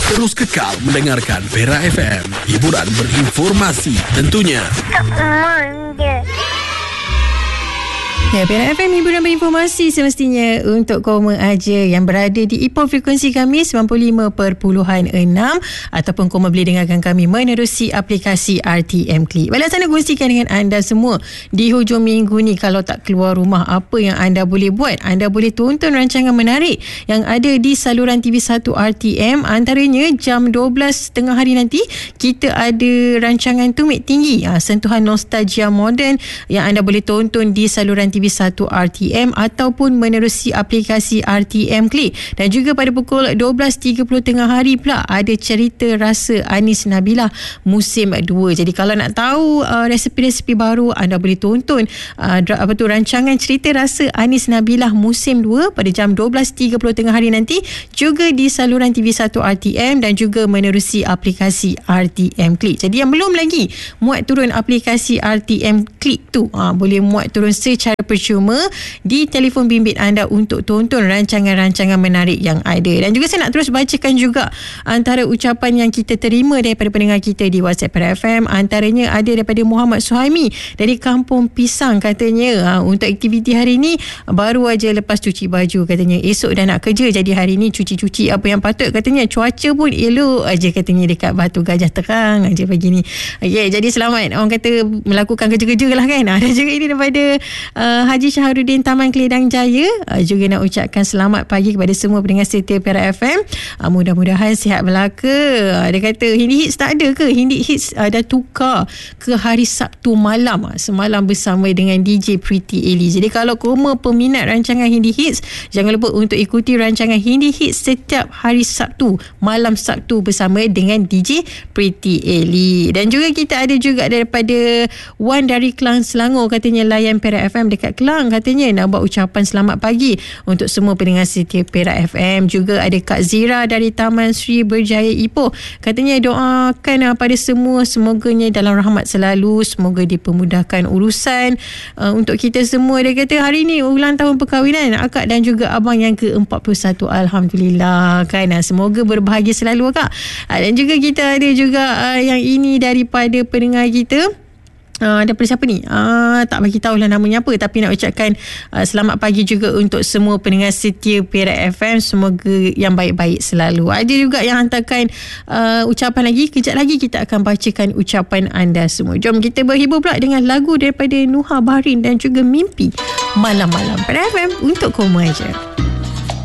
Terus kekal mendengarkan Perak FM. Hiburan berinformasi tentunya. Ya, Perak FM, hiburan berinformasi semestinya untuk kaum aja yang berada di Ipoh frekuensi kami 95.6 ataupun kaum boleh dengarkan kami menerusi aplikasi RTM Click. Baiklah, saya nak kongsikan dengan anda semua di hujung minggu ni. Kalau tak keluar rumah, apa yang anda boleh buat? Anda boleh tonton rancangan menarik yang ada di saluran TV1 RTM. Antaranya jam 12.30 hari nanti kita ada rancangan Tumit Tinggi, sentuhan nostalgia moden yang anda boleh tonton di saluran TV1 RTM ataupun menerusi aplikasi RTM Click. Dan juga pada pukul 12.30 tengah hari pula ada cerita rasa Anis Nabilah musim 2. Jadi kalau nak tahu resipi-resipi baru, anda boleh tonton rancangan cerita rasa Anis Nabilah musim 2 pada jam 12.30 tengah hari nanti, juga di saluran TV1 RTM dan juga menerusi aplikasi RTM Click. Jadi yang belum lagi muat turun aplikasi RTM Click tu, boleh muat turun secara percuma di telefon bimbit anda untuk tonton rancangan-rancangan menarik yang ada. Dan juga saya nak terus bacakan juga antara ucapan yang kita terima daripada pendengar kita di WhatsApp FM. Antaranya ada daripada Muhammad Suhaimi dari Kampung Pisang. Katanya untuk aktiviti hari ni baru aja lepas cuci baju. Katanya esok dah nak kerja, jadi hari ni cuci-cuci apa yang patut. Katanya cuaca pun elok aja, katanya dekat Batu Gajah terang aja pagi ni. Okay, jadi selamat orang kata melakukan kerja-kerja lah kan. Dan juga ini daripada Haji Syahrudin Taman Keledang Jaya, juga nak ucapkan selamat pagi kepada semua pendengar setia Perak FM. Mudah-mudahan sihat belaka. Dia kata Hindi Hits tak ada ke? Hindi Hits dah tukar ke hari Sabtu malam, semalam bersama dengan DJ Pretty Eli. Jadi kalau kamu peminat rancangan Hindi Hits, jangan lupa untuk ikuti rancangan Hindi Hits setiap hari Sabtu, malam Sabtu bersama dengan DJ Pretty Eli. Dan juga kita ada juga daripada Wan dari Kelang Selangor, katanya layan Perak FM dekat Kelang, katanya nak buat ucapan selamat pagi untuk semua pendengar setia Perak FM. Juga ada Kak Zira dari Taman Sri Berjaya Ipoh, katanya doakan pada semua, semoganya dalam rahmat selalu, semoga dipermudahkan urusan untuk kita semua. Dia kata hari ni ulang tahun perkahwinan akak dan juga abang yang ke-41. Alhamdulillah kan, semoga berbahagia selalu Kak. Dan juga kita ada juga yang ini daripada pendengar kita. Daripada siapa ni? Tak bagi tahu lah namanya apa, tapi nak ucapkan selamat pagi juga untuk semua pendengar setia Perak FM. Semoga yang baik-baik selalu. Ada juga yang hantarkan ucapan lagi. Kejap lagi kita akan bacakan ucapan anda semua. Jom kita berhibur pula dengan lagu daripada Nuha Bahrin dan juga Mimpi Malam-Malam. Perak FM untuk kamu aja.